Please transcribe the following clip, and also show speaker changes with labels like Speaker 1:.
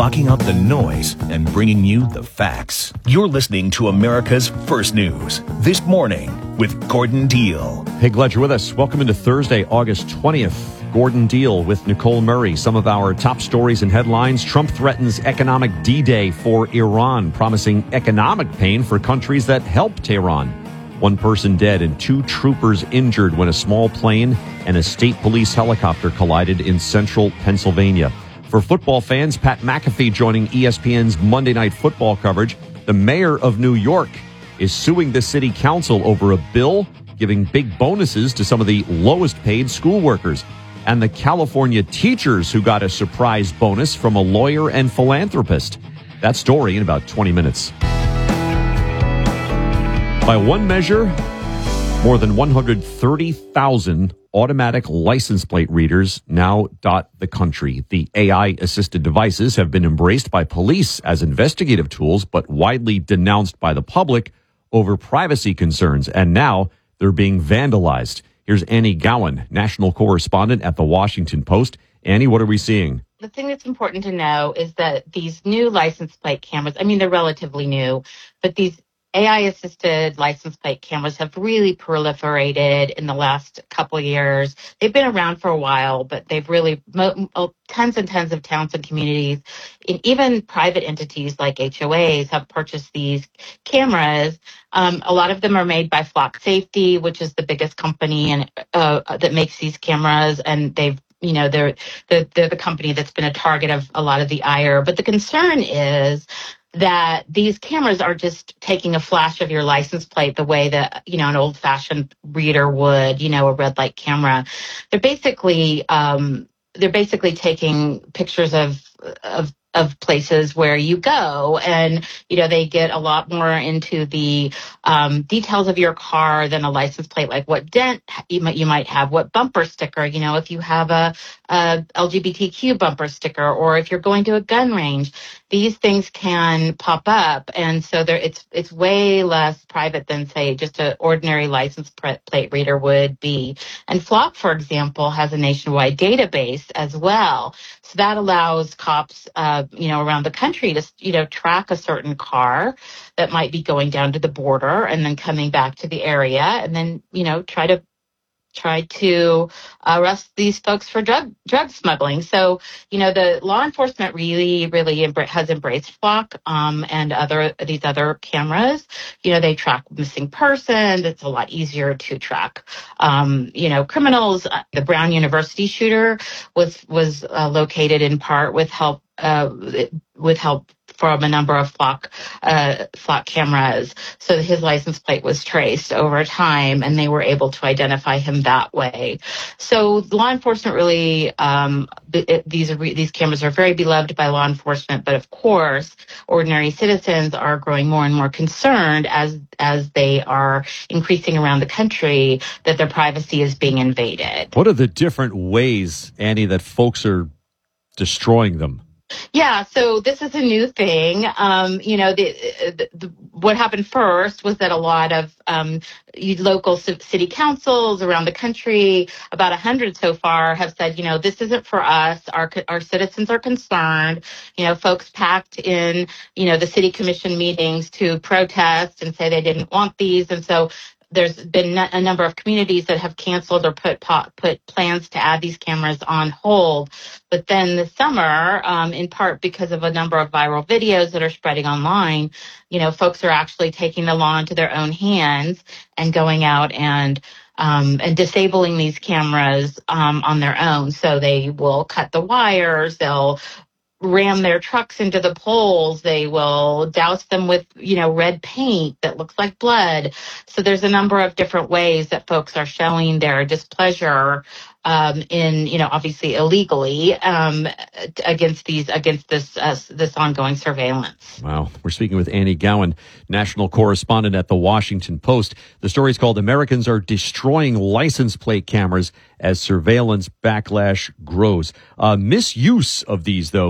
Speaker 1: blocking out the noise and bringing you the facts. You're listening to America's First News This Morning with Gordon Deal.
Speaker 2: Hey, glad you're with us. Welcome into Thursday, August 20th. Gordon Deal with Nicole Murray. Some of our top stories and headlines. Trump threatens economic D-Day for Iran, promising economic pain for countries that help Tehran. One person dead and 2 troopers injured when a small plane and a state police helicopter collided in central Pennsylvania. For football fans, Pat McAfee joining ESPN's Monday Night Football coverage. The mayor of New York is suing the city council over a bill giving big bonuses to some of the lowest paid school workers. And the California teachers who got a surprise bonus from a lawyer and philanthropist. That story in about 20 minutes. By one measure, more than 130,000 automatic license plate readers now dot the country. The AI-assisted devices have been embraced by police as investigative tools, but widely denounced by the public over privacy concerns. And now they're being vandalized. Here's Annie Gowan, national correspondent at The Washington Post. Annie, what are we seeing?
Speaker 3: The thing that's important to know is that these new license plate cameras, they're relatively new, but these AI-assisted license plate cameras have really proliferated in the last couple of years. They've been around for a while, but they've really, tons and tons of towns and communities, and even private entities like HOAs have purchased these cameras. A lot of them are made by Flock Safety, which is the biggest company and that makes these cameras, and they're the company that's been a target of a lot of the ire. But the concern is that these cameras are just taking a flash of your license plate the way that, an old-fashioned reader would, a red light camera. They're basically taking pictures of places where you go, and they get a lot more into the details of your car than a license plate, like what dent you might have, what bumper sticker, if you have a LGBTQ bumper sticker, or if you're going to a gun range. These things can pop up, and so it's way less private than, say, just an ordinary license plate reader would be. And Flock, for example, has a nationwide database as well, so that allows cops, around the country to, track a certain car that might be going down to the border and then coming back to the area, and then, try to arrest these folks for drug smuggling. So, the law enforcement really has embraced Flock and these other cameras. They track missing persons. It's a lot easier to track, criminals. The Brown University shooter was located in part with help from a number of Flock cameras. So his license plate was traced over time, and they were able to identify him that way. So law enforcement really, these cameras are very beloved by law enforcement, but of course, ordinary citizens are growing more and more concerned as they are increasing around the country that their privacy is being invaded.
Speaker 2: What are the different ways, Annie, that folks are destroying them?
Speaker 3: Yeah, so this is a new thing. What happened first was that a lot of local city councils around the country, about 100 so far, have said, this isn't for us. Our citizens are concerned. Folks packed in, the city commission meetings to protest and say they didn't want these. And so there's been a number of communities that have canceled or put plans to add these cameras on hold. But then this summer, in part because of a number of viral videos that are spreading online, folks are actually taking the law into their own hands and going out and disabling these cameras on their own. So they will cut the wires, they'll ram their trucks into the poles, they will douse them with, red paint that looks like blood. So there's a number of different ways that folks are showing their displeasure obviously illegally against this ongoing surveillance.
Speaker 2: Wow. We're speaking with Annie Gowan, national correspondent at The Washington Post. The story is called "Americans Are Destroying License Plate Cameras as Surveillance Backlash Grows." Misuse of these, though,